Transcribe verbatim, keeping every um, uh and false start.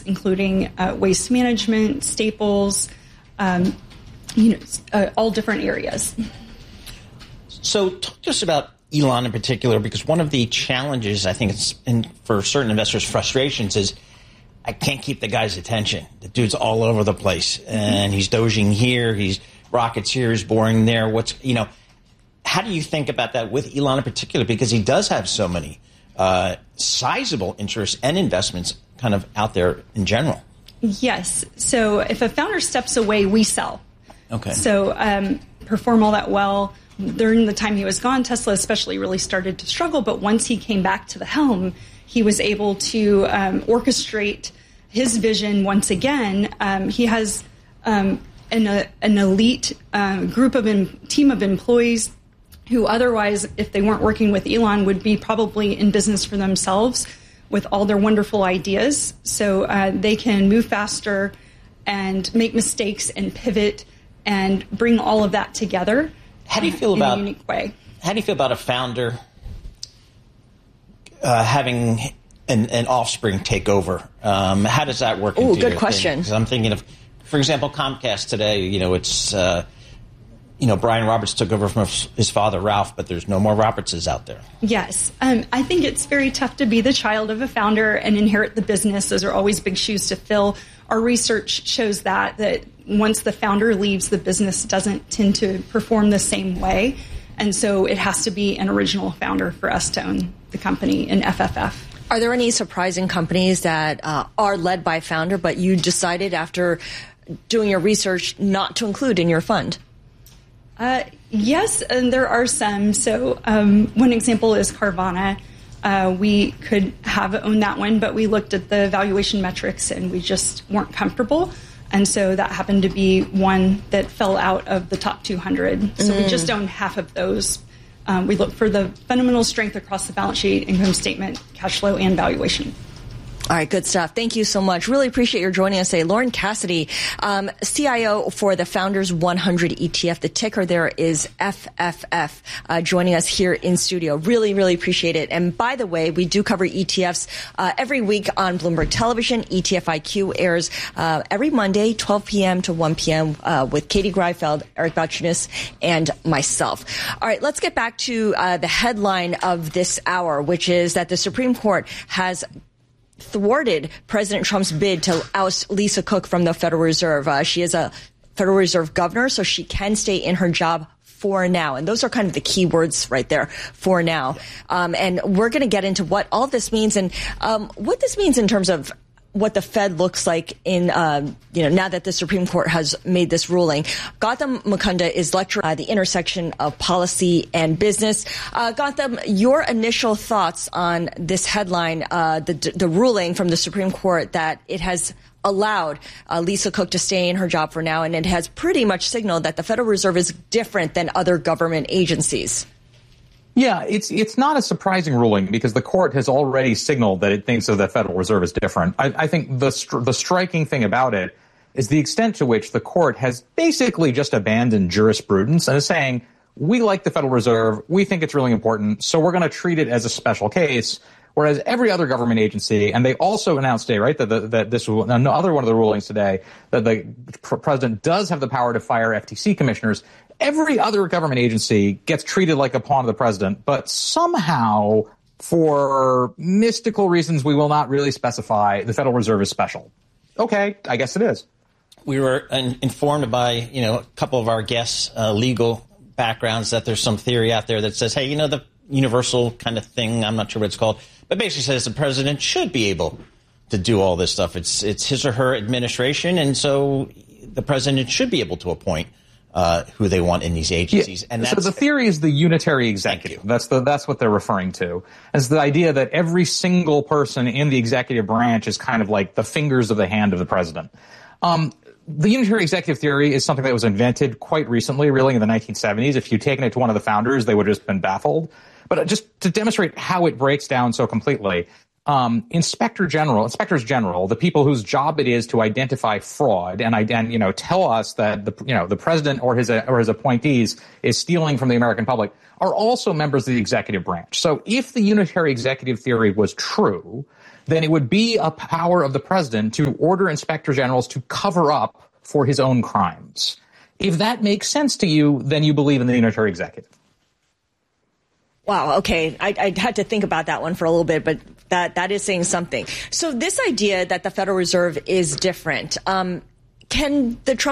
including uh, waste management, Staples, um, you know, uh, all different areas. So talk to us about Elon in particular, because one of the challenges, I think, it's in, for certain investors' frustrations is I can't keep the guy's attention. The dude's all over the place, and he's doging here, he's rockets here, he's boring there. What's, you know, how do you think about that with Elon in particular? Because he does have so many uh, sizable interests and investments kind of out there in general. Yes. So if a founder steps away, we sell. Okay. So um, perform all that well. During the time he was gone, Tesla especially really started to struggle. But once he came back to the helm, he was able to um, orchestrate his vision once again. Um, he has um, an, uh, an elite uh, group of em- team of employees who otherwise, if they weren't working with Elon, would be probably in business for themselves with all their wonderful ideas. So uh, they can move faster and make mistakes and pivot and bring all of that together. How do you feel about in a unique way? How do you feel about a founder uh, having an, an offspring take over? Um, how does that work? Oh, good question. Because I'm thinking of, for example, Comcast today. You know, it's uh, you know Brian Roberts took over from his father Ralph, but there's no more Robertses out there. Yes, um, I think it's very tough to be the child of a founder and inherit the business. Those are always big shoes to fill. Our research shows that that once the founder leaves, the business doesn't tend to perform the same way. And so it has to be an original founder for us to own the company in F F F. Are there any surprising companies that uh, are led by founder, but you decided after doing your research not to include in your fund? Uh, yes, and there are some. So um, one example is Carvana. Uh, we could have owned that one, but we looked at the valuation metrics and we just weren't comfortable. And so that happened to be one that fell out of the top two hundred. So mm. we just owned half of those. Um, we look for the fundamental strength across the balance sheet, income statement, cash flow, and valuation. All right, good stuff. Thank you so much. Really appreciate your joining us today. Lauren Cassidy, um, C I O for the Founders one hundred E T F. The ticker there is F F F, uh, joining us here in studio. Really, really appreciate it. And by the way, we do cover E T Fs uh, every week on Bloomberg Television. E T F I Q airs uh, every Monday, twelve p.m. to one p.m. Uh, with Katie Greifeld, Eric Balchunas, and myself. All right, let's get back to uh, the headline of this hour, which is that the Supreme Court has thwarted President Trump's bid to oust Lisa Cook from the Federal Reserve. Uh, she is a Federal Reserve governor, so she can stay in her job for now. And those are kind of the key words right there, for now. Um, and we're going to get into what all this means and um, what this means in terms of what the Fed looks like in, uh, you know, now that the Supreme Court has made this ruling. Gautam Mukunda is lecturer at the intersection of policy and business. Uh, Gautam, your initial thoughts on this headline, uh, the, the ruling from the Supreme Court that it has allowed uh, Lisa Cook to stay in her job for now, and it has pretty much signaled that the Federal Reserve is different than other government agencies. Yeah, it's it's not a surprising ruling because the court has already signaled that it thinks of the Federal Reserve as different. I, I think the str- the striking thing about it is the extent to which the court has basically just abandoned jurisprudence and is saying, we like the Federal Reserve, we think it's really important, so we're going to treat it as a special case, whereas every other government agency, and they also announced today, right, that, the, that this was another one of the rulings today, that the pr- president does have the power to fire F T C commissioners. Every other government agency gets treated like a pawn of the president, but somehow, for mystical reasons we will not really specify, the Federal Reserve is special. Okay, I guess it is. We were informed by, you know, a couple of our guests' uh, legal backgrounds that there's some theory out there that says, hey, you know, the universal kind of thing, I'm not sure what it's called, but basically says the president should be able to do all this stuff. It's it's his or her administration, and so the president should be able to appoint Uh, who they want in these agencies. Yeah. And that's, so the theory is the unitary executive. That's the that's what they're referring to. It's the idea that every single person in the executive branch is kind of like the fingers of the hand of the president. Um, the unitary executive theory is something that was invented quite recently, really in the nineteen seventies. If you'd taken it to one of the founders, they would have just been baffled. But just to demonstrate how it breaks down so completely, um, inspector general, inspectors general, the people whose job it is to identify fraud and, and you know, tell us that the, you know, the president or his, or his appointees is stealing from the American public, are also members of the executive branch. So if the unitary executive theory was true, then it would be a power of the president to order inspector generals to cover up for his own crimes. If that makes sense to you, then you believe in the unitary executive. Wow. Okay. I, I had to think about that one for a little bit, but that, that is saying something. So this idea that the Federal Reserve is different, um, can the Trump